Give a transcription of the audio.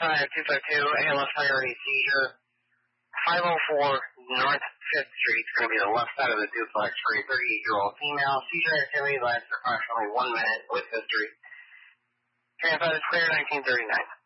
5 252, ALS priority seizure. 504 North 5th Street. It's going to be the left side of the duplex for a 38-year-old female. Seizure activity lasts approximately 1 minute with history. Transport is clear, 1939.